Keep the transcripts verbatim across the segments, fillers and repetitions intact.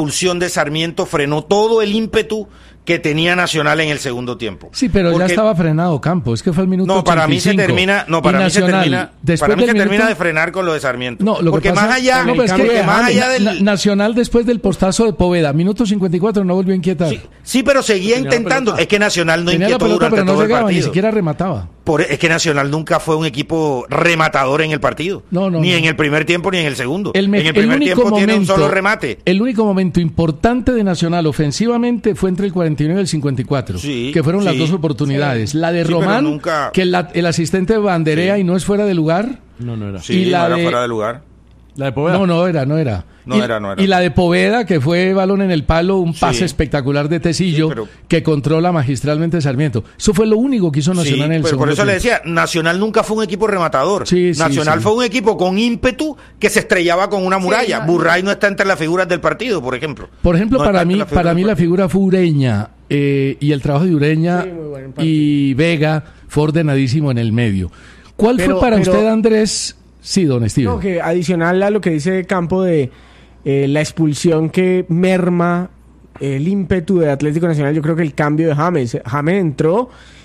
expulsión de Sarmiento frenó todo el ímpetu que tenía Nacional en el segundo tiempo. Sí, pero Porque, ya estaba frenado Campo, es que fue el minuto No, para ochenta y cinco. mí se termina, no, para mí Nacional, se termina, para mí se minuto, termina de frenar con lo de Sarmiento. No, lo porque que pasa, más allá, no, es que, porque más allá del Na, Nacional después del postazo de Poveda, minuto cincuenta y cuatro no volvió a inquietar. Sí, sí pero seguía tenía intentando, es que Nacional no tenía inquietó la pelota, durante pero no todo llegaba, el partido. Ni siquiera remataba. Por, es que Nacional nunca fue un equipo rematador en el partido. No, no, ni no. en el primer tiempo ni en el segundo. El, me, en el primer el tiempo momento, tiene un solo remate. El único momento importante de Nacional ofensivamente fue entre el cuarenta y nueve y el cincuenta y cuatro, sí, que fueron sí, las dos oportunidades. Sí. La de sí, Román, nunca... que la, el asistente banderea sí. y no es fuera de lugar. No, no era. Sí, y la no era de... fuera de lugar. La de Poveda. No, no era, no era. No y, era, no era. Y la de Poveda, que fue balón en el palo, un pase sí. espectacular de Tecillo, sí, pero... que controla magistralmente Sarmiento. Eso fue lo único que hizo Nacional sí, en el pero segundo por eso tiempo. le decía, Nacional nunca fue un equipo rematador. Sí, sí, Nacional sí. fue un equipo con ímpetu que se estrellaba con una muralla. Sí, no, Burray no está entre las figuras del partido, por ejemplo. Por ejemplo, no para mí, la para mí la figura fue Ureña, eh, y el trabajo de Ureña sí, bueno, y Vega fue ordenadísimo en el medio. ¿Cuál pero, fue para pero, usted, Andrés? Sí, don Steven. No, que adicional a lo que dice Campo de eh, la expulsión que merma el ímpetu de Atlético Nacional, yo creo que el cambio de James. James entró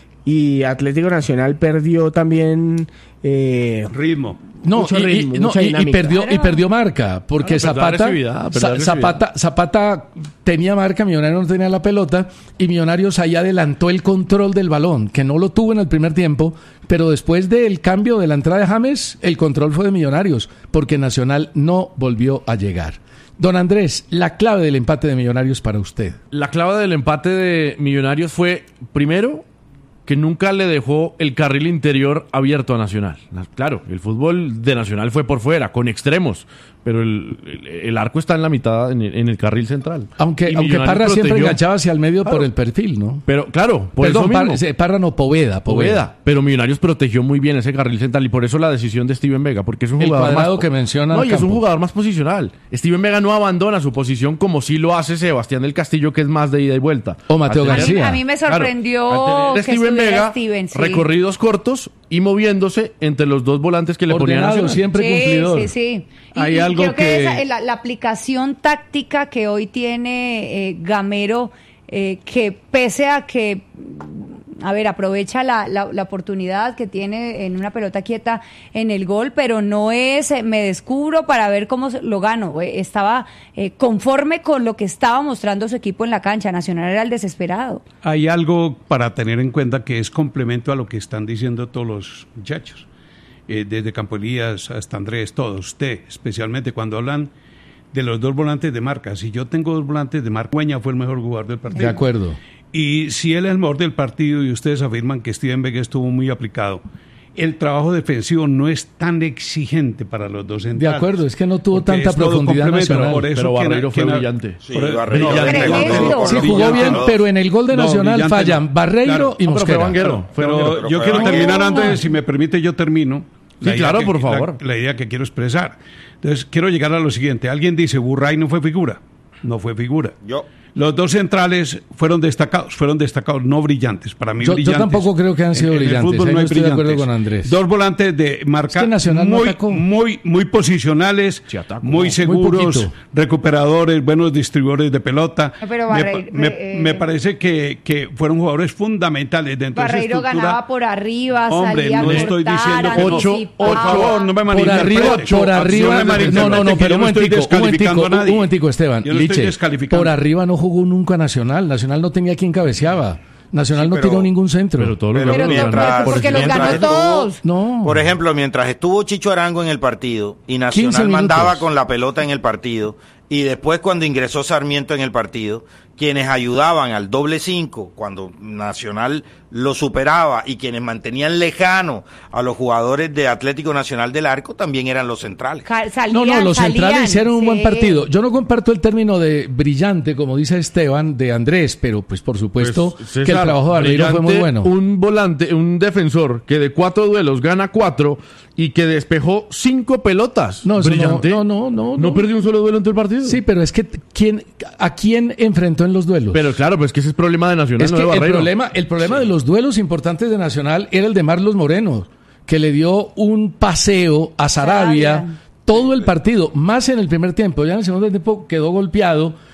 y Atlético Nacional perdió también eh, ritmo. No, mucho y, ritmo, y, no mucha y, y dinámica. perdió Claro. y perdió marca, porque Claro, Zapata, agresividad, perdió Za- agresividad. Zapata Zapata tenía marca, Millonarios no tenía la pelota y Millonarios ahí adelantó el control del balón, que no lo tuvo en el primer tiempo, pero después del cambio de la entrada de James, el control fue de Millonarios, porque Nacional no volvió a llegar. Don Andrés, la clave del empate de Millonarios para usted. La clave del empate de Millonarios fue, primero, que nunca le dejó el carril interior abierto a Nacional. Claro, el fútbol de Nacional fue por fuera, con extremos, pero el, el, el arco está en la mitad, en el, en el carril central. Aunque, Y aunque Millonarios Parra siempre protegió- enganchaba hacia el medio Claro. por el perfil, ¿no? Pero, claro, por Perdón, eso mismo. Parra, Parra no, Poveda, Poveda. Poveda, pero Millonarios protegió muy bien ese carril central y por eso la decisión de Steven Vega, porque es un El jugador cuadrado más, que menciona no, y es un Campo. jugador más posicional. Steven Vega no abandona su posición como sí lo hace Sebastián del Castillo, que es más de ida y vuelta. O Mateo Al tener- García. A mí me Claro, sorprendió al tener que Steven estuviera Vega, Steven, sí. recorridos cortos y moviéndose entre los dos volantes que le ponían Ordenado, Nacional. siempre Sí, cumplidor. sí, sí. Y, Hay y algo creo que, que- esa, la, la aplicación táctica que hoy tiene eh, Gamero, eh, que pese a que, a ver, aprovecha la, la, la oportunidad que tiene en una pelota quieta en el gol, pero no es, eh, me descubro para ver cómo se- lo gano. Eh, Estaba eh, conforme con lo que estaba mostrando su equipo en la cancha. Nacional era el desesperado. Hay algo para tener en cuenta que es complemento a lo que están diciendo todos los muchachos, eh, desde Campo Elías hasta Andrés, todos, usted, especialmente cuando hablan de los dos volantes de marca. Si yo tengo dos volantes de marca, Ureña fue el mejor jugador del partido. De acuerdo. Y si él es el mejor del partido y ustedes afirman que Steven Vega estuvo muy aplicado, el trabajo defensivo no es tan exigente para los dos De centrales. acuerdo, es que no tuvo Porque tanta es todo profundidad complemento, Nacional. por eso Pero que- Barreiro que- fue brillante. Sí, por- Barreiro. brillante. Tremendo. Sí, No, jugó brillante bien, no. pero en el gol de No, Nacional brillante fallan no. Barreiro Claro. y No, pero fue Mosquera. Vanguero. Fue Pero Vanguero, pero yo fue quiero Vanguero. terminar antes, si me permite, yo termino. Sí, idea claro, que- por la- favor. La, idea que quiero expresar. Entonces, quiero llegar a lo siguiente. Alguien dice, Burray no fue figura. No fue figura. Yo. Los dos centrales fueron destacados, fueron destacados, no brillantes. Para mí, Yo- yo brillantes. tampoco creo que han sido En- en el brillantes. fútbol Ahí no no hay estoy de acuerdo brillantes. con Andrés. Dos volantes de marca Es que Nacional no muy, atacó. muy, muy posicionales, Sí, atacó. muy Muy seguros, poquito. recuperadores, buenos distribuidores de pelota. No, pero me, Barreiro- me- eh, me parece que, que fueron jugadores fundamentales dentro de esa Barreiro estructura. ganaba por arriba, Hombre, salía no a estoy cortar, diciendo que no. Ocho- anticipaba. Por favor, no me Por malinterprete. arriba, por arriba. No, me No, no, no, malinterprete, que pero yo un no estoy momentico, un descalificando momentico, a nadie. un momentico, Esteban. Yo no estoy Liche, descalificando. por arriba no jugó nunca Nacional. Nacional no tenía quien cabeceaba. Nacional Sí, no pero- tiró ningún centro. Pero todo lo Pero que Pero mientras- no, porque los mientras ganó estuvo- todos. No. Por ejemplo, mientras estuvo Chicho Arango en el partido y quince Nacional minutos. mandaba con la pelota en el partido, y después cuando ingresó Sarmiento en el partido, quienes ayudaban al doble cinco cuando Nacional lo superaba y quienes mantenían lejano a los jugadores de Atlético Nacional del Arco también eran los centrales. Ca- Salían, No, no, los centrales salían, hicieron un buen sí. partido. Yo no comparto el término de brillante, como dice Esteban, de Andrés, pero pues por supuesto Pues, que el César, trabajo de Barreiro fue muy brillante, bueno. Un volante, un defensor que de cuatro duelos gana cuatro y que despejó cinco pelotas. No, eso no, brillante. no, no, no, ¿No no. perdió un solo duelo en todo el partido? Sí, pero es que ¿quién, ¿a quién enfrentó en los duelos? Pero claro, pues que ese es problema de Nacional, es no que de el Barreiro. problema, el problema de los duelos importantes de Nacional era el de Marlos Moreno, que le dio un paseo a Sarabia Sarabia. todo el partido, más en el primer tiempo. Ya en el segundo tiempo quedó golpeado